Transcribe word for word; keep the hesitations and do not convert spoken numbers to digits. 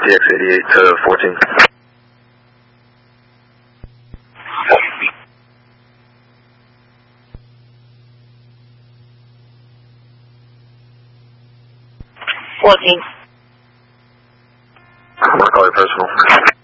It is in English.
D X eighty-eight to fourteen. fourteen. I'm going to call you personal.